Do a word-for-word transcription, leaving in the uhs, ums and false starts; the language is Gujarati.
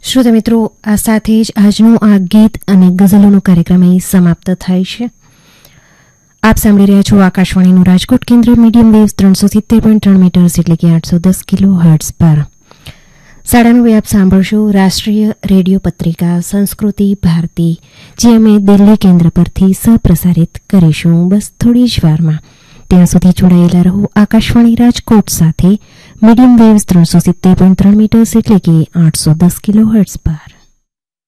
શ્રોતા મિત્રો, આ સાથે જ આજનો આ ગીત અને ગઝલોનો કાર્યક્રમ અહીં સમાપ્ત થાય છે. આપ સાંભળી રહ્યા છો આકાશવાણીનું રાજકોટ કેન્દ્ર, મીડિયમ વેવ્સ ત્રણસો સિત્તેર પોઈન્ટ ત્રણ મીટર્સ એટલે કે આઠસો દસ કિલો હર્ટ્ઝ પર. સાડા નવે આપ સાંભળશો રાષ્ટ્રીય રેડિયો પત્રિકા સંસ્કૃતિ ભારતી, જે અમે દિલ્હી કેન્દ્ર પરથી સહપ્રસારિત કરીશું બસ થોડી જ વારમાં. ત્યાં સુધી જોડાયેલા રહો આકાશવાણી રાજકોટ સાથે, મીડિયમ વેવ્સ ત્રણસો સિત્તેર પોઈન્ટ ત્રણ મીટર્સ એટલે કે આઠસો દસ કિલો હર્ટ્ઝ પર.